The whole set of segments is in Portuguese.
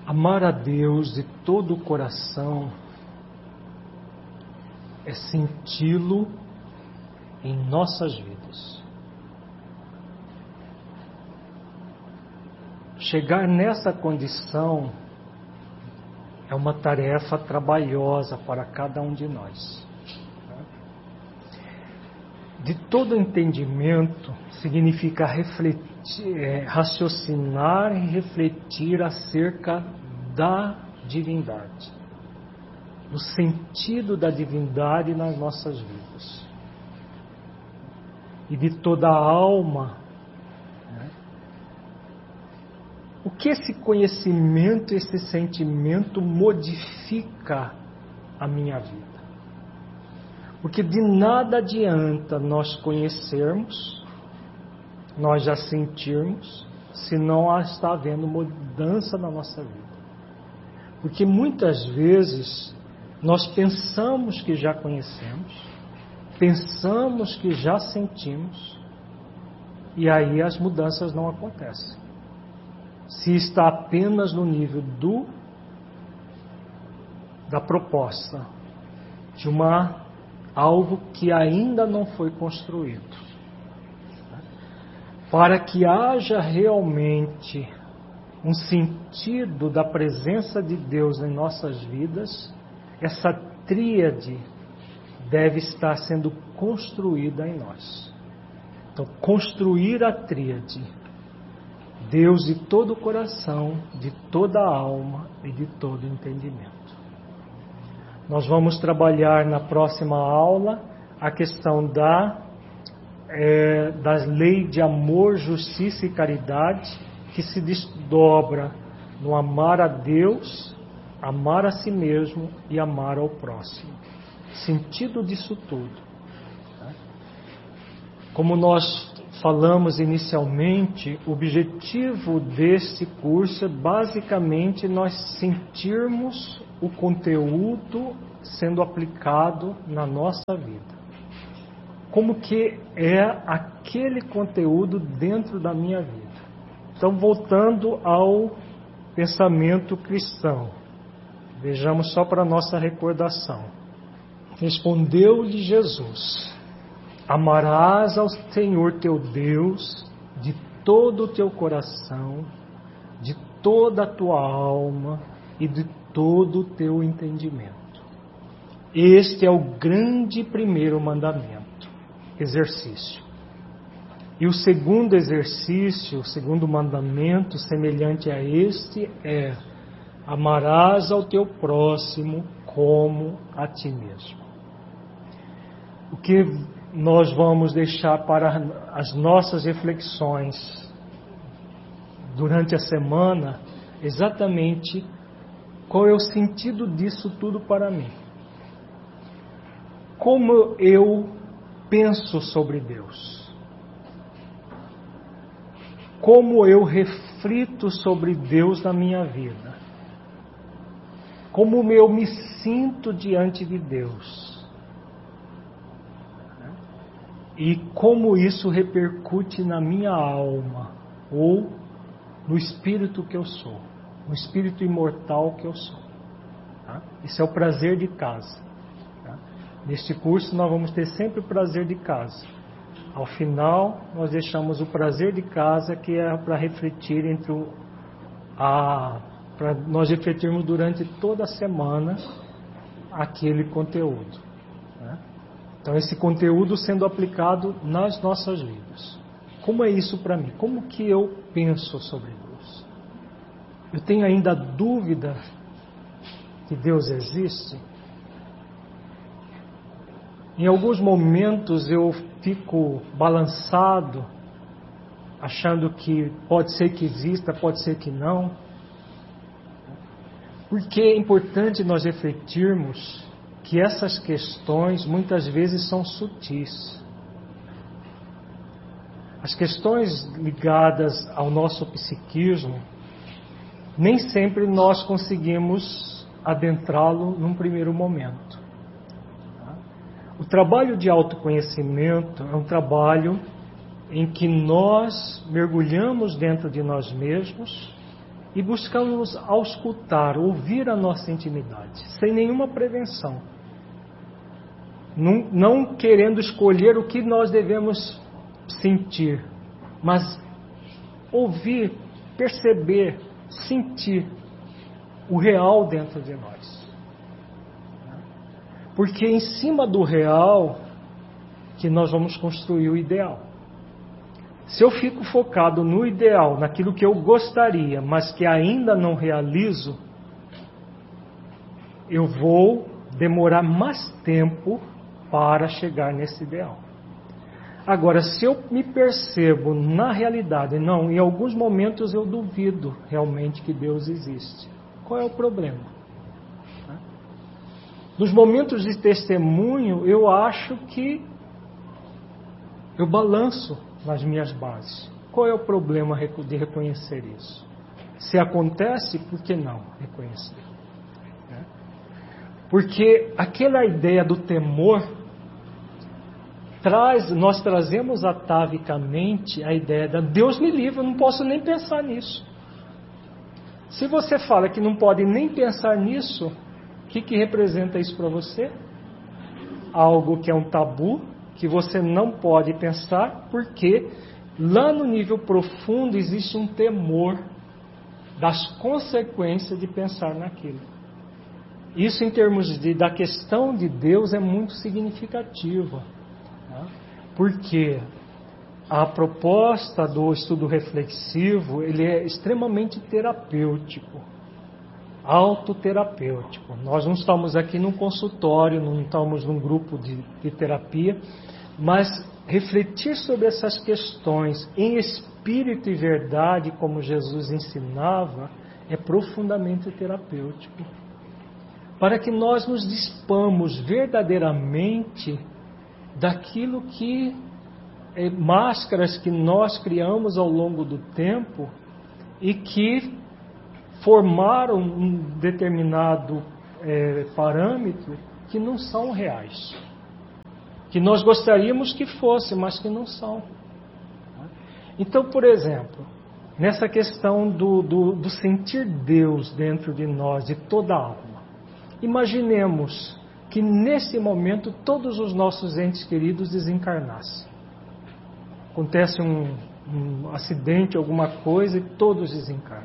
Amar a Deus de todo o coração é senti-lo em nossas vidas. Chegar nessa condição é uma tarefa trabalhosa para cada um de nós. De todo entendimento significa refletir, raciocinar e refletir acerca da divindade, do sentido da divindade nas nossas vidas. E de toda a alma, o que esse conhecimento, esse sentimento modifica a minha vida? Porque de nada adianta nós conhecermos, nós já sentirmos, se não está havendo mudança na nossa vida. Porque muitas vezes nós pensamos que já conhecemos, pensamos que já sentimos, e aí as mudanças não acontecem. Se está apenas no nível da proposta, de algo que ainda não foi construído. Para que haja realmente um sentido da presença de Deus em nossas vidas, essa tríade deve estar sendo construída em nós. Então, construir a tríade, Deus de todo o coração, de toda a alma e de todo o entendimento. Nós vamos trabalhar na próxima aula a questão das leis de amor, justiça e caridade, que se desdobra no amar a Deus, amar a si mesmo e amar ao próximo. Sentido disso tudo. Como nós falamos inicialmente, o objetivo desse curso é basicamente nós sentirmos o conteúdo sendo aplicado na nossa vida. Como que é aquele conteúdo dentro da minha vida? Então, voltando ao pensamento cristão, vejamos só para nossa recordação. Respondeu-lhe Jesus: amarás ao Senhor teu Deus de todo o teu coração, de toda a tua alma e de todo o teu entendimento. Este é o grande primeiro mandamento, exercício. E o segundo exercício, o segundo mandamento, semelhante a este, é: amarás ao teu próximo como a ti mesmo. O que nós vamos deixar para as nossas reflexões durante a semana, exatamente qual é o sentido disso tudo para mim. Como eu penso sobre Deus? Como eu reflito sobre Deus na minha vida? Como eu me sinto diante de Deus? E como isso repercute na minha alma, ou no espírito que eu sou, no espírito imortal que eu sou. Tá? Isso é o prazer de casa. Tá? Neste curso nós vamos ter sempre o prazer de casa. Ao final, nós deixamos o prazer de casa, que é para refletir para nós refletirmos durante toda a semana aquele conteúdo. Então, esse conteúdo sendo aplicado nas nossas vidas. Como é isso para mim? Como que eu penso sobre Deus? Eu tenho ainda dúvida que Deus existe? Em alguns momentos eu fico balançado, achando que pode ser que exista, pode ser que não. Porque é importante nós refletirmos que essas questões muitas vezes são sutis. As questões ligadas ao nosso psiquismo, nem sempre nós conseguimos adentrá-lo num primeiro momento. O trabalho de autoconhecimento é um trabalho em que nós mergulhamos dentro de nós mesmos e buscamos auscultar, ouvir a nossa intimidade, sem nenhuma prevenção. Não querendo escolher o que nós devemos sentir, mas ouvir, perceber, sentir o real dentro de nós. Porque em cima do real que nós vamos construir o ideal. Se eu fico focado no ideal, naquilo que eu gostaria, mas que ainda não realizo, eu vou demorar mais tempo para chegar nesse ideal. Agora, se eu me percebo na realidade, não, em alguns momentos eu duvido realmente que Deus existe. Qual é o problema? Nos momentos de testemunho, eu acho que eu balanço nas minhas bases. Qual é o problema de reconhecer isso? Se acontece, por que não reconhecer? Porque aquela ideia do temor nós trazemos atavicamente a ideia de Deus me livre, eu não posso nem pensar nisso. Se você fala que não pode nem pensar nisso, o que representa isso para você? Algo que é um tabu, que você não pode pensar, porque lá no nível profundo existe um temor das consequências de pensar naquilo. Isso em termos da questão de Deus é muito significativo. Porque a proposta do estudo reflexivo, ele é extremamente terapêutico, autoterapêutico. Nós não estamos aqui num consultório, não estamos num grupo de terapia, mas refletir sobre essas questões em espírito e verdade, como Jesus ensinava, é profundamente terapêutico. Para que nós nos dispamos verdadeiramente daquilo que máscaras que nós criamos ao longo do tempo e que formaram um determinado parâmetro que não são reais, que nós gostaríamos que fosse, mas que não são. Então, por exemplo, nessa questão do sentir Deus dentro de nós, de toda a alma, imaginemos que nesse momento todos os nossos entes queridos desencarnassem. Acontece um acidente, alguma coisa, e todos desencarnam.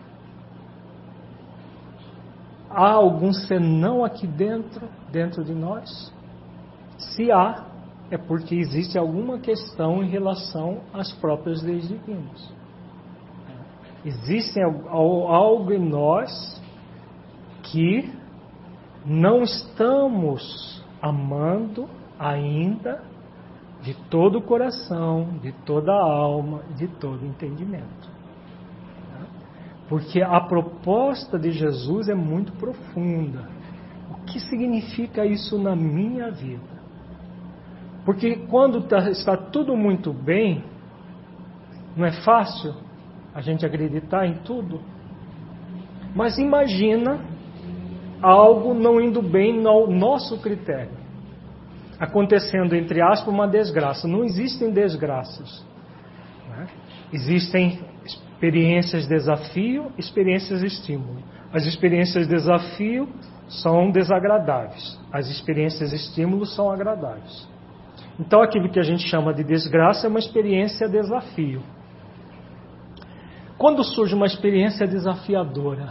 Há algum senão aqui dentro de nós? Se há, é porque existe alguma questão em relação às próprias leis divinas. Existe algo em nós que não estamos amando ainda de todo o coração, de toda a alma, de todo o entendimento. Porque a proposta de Jesus é muito profunda. O que significa isso na minha vida? Porque quando está tudo muito bem, não é fácil a gente acreditar em tudo. Mas imagina algo não indo bem no nosso critério. Acontecendo, entre aspas, uma desgraça. Não existem desgraças. Existem experiências de desafio, experiências de estímulo. As experiências de desafio são desagradáveis. As experiências de estímulo são agradáveis. Então, aquilo que a gente chama de desgraça é uma experiência desafio. Quando surge uma experiência desafiadora,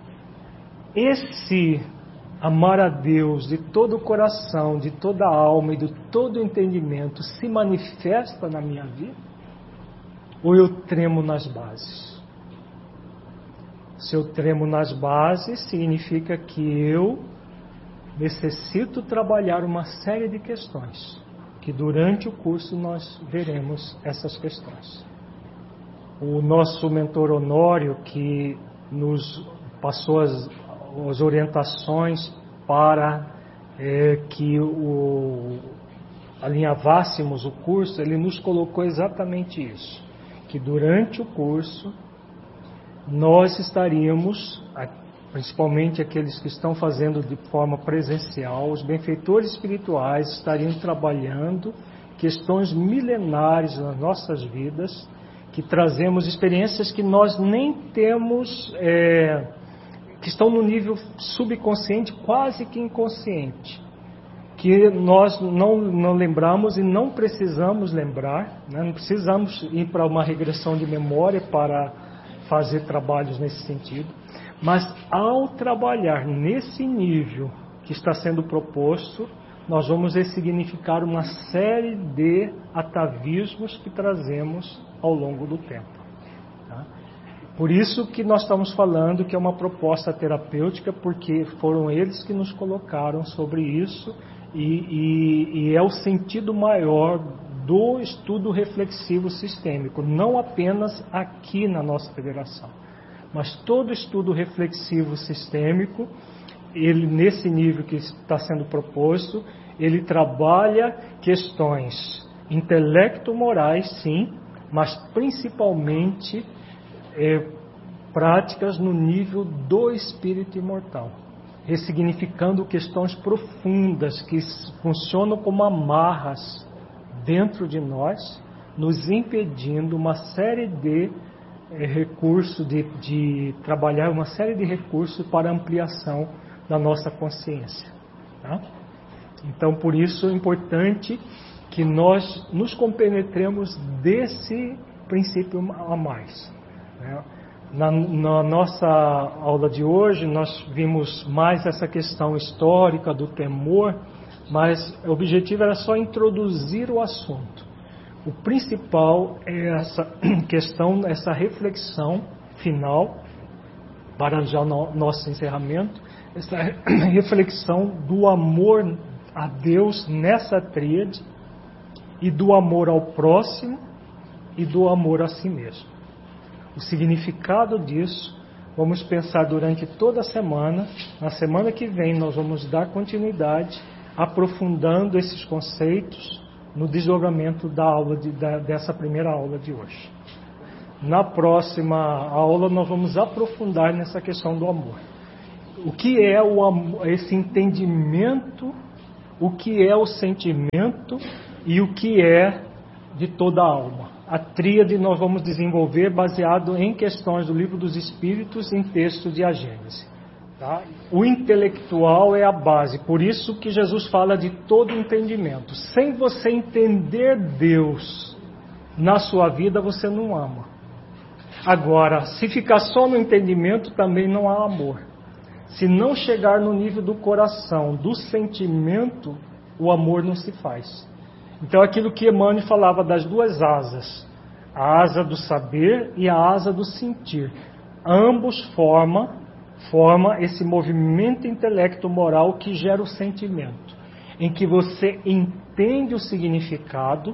esse amar a Deus de todo o coração, de toda a alma e de todo o entendimento se manifesta na minha vida? Ou eu tremo nas bases? Se eu tremo nas bases, significa que eu necessito trabalhar uma série de questões, que durante o curso nós veremos essas questões. O nosso mentor Honório, que nos passou as orientações para que alinhavássemos o curso, ele nos colocou exatamente isso, que durante o curso nós estaríamos, principalmente aqueles que estão fazendo de forma presencial, os benfeitores espirituais estariam trabalhando questões milenares nas nossas vidas, que trazemos experiências que nós nem temos, que estão no nível subconsciente, quase que inconsciente, que nós não lembramos e não precisamos lembrar, né? Não precisamos ir para uma regressão de memória para fazer trabalhos nesse sentido, mas ao trabalhar nesse nível que está sendo proposto, nós vamos ressignificar uma série de atavismos que trazemos ao longo do tempo. Tá? Por isso que nós estamos falando que é uma proposta terapêutica, porque foram eles que nos colocaram sobre isso e é o sentido maior do estudo reflexivo sistêmico, não apenas aqui na nossa federação, mas todo estudo reflexivo sistêmico, ele nesse nível que está sendo proposto, ele trabalha questões intelecto-morais, sim, mas principalmente práticas no nível do espírito imortal, ressignificando questões profundas que funcionam como amarras dentro de nós, nos impedindo uma série de recursos, de trabalhar uma série de recursos para ampliação da nossa consciência. Tá? Então, por isso é importante que nós nos compenetremos desse princípio a mais. Né? Na nossa aula de hoje, nós vimos mais essa questão histórica do temor, mas o objetivo era só introduzir o assunto. O principal é essa questão, essa reflexão final, para já o nosso encerramento, essa reflexão do amor a Deus nessa tríade, e do amor ao próximo e do amor a si mesmo. O significado disso, vamos pensar durante toda a semana. Na semana que vem nós vamos dar continuidade, aprofundando esses conceitos no desdobramento da aula dessa primeira aula de hoje. Na próxima aula nós vamos aprofundar nessa questão do amor. O que é o amor, esse entendimento, o que é o sentimento e o que é de toda a alma. A tríade nós vamos desenvolver baseado em questões do Livro dos Espíritos em texto de A Gênese. Tá? O intelectual é a base, por isso que Jesus fala de todo entendimento. Sem você entender Deus na sua vida, você não ama. Agora, se ficar só no entendimento, também não há amor. Se não chegar no nível do coração, do sentimento, o amor não se faz. Então, aquilo que Emmanuel falava das duas asas, a asa do saber e a asa do sentir, ambos forma esse movimento intelecto-moral que gera o sentimento, em que você entende o significado,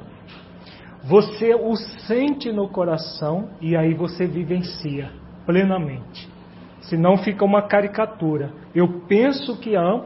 você o sente no coração e aí você vivencia plenamente. Senão fica uma caricatura. Eu penso que amo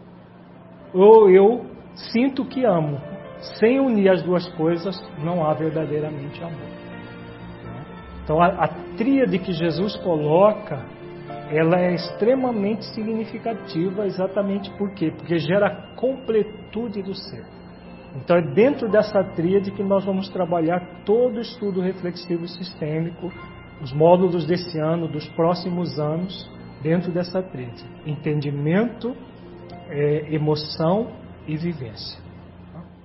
ou eu sinto que amo. Sem unir as duas coisas, não há verdadeiramente amor. Então, a tríade que Jesus coloca, ela é extremamente significativa, exatamente por quê? Porque gera completude do ser. Então, é dentro dessa tríade que nós vamos trabalhar todo o estudo reflexivo sistêmico, os módulos desse ano, dos próximos anos, dentro dessa tríade. Entendimento, emoção e vivência.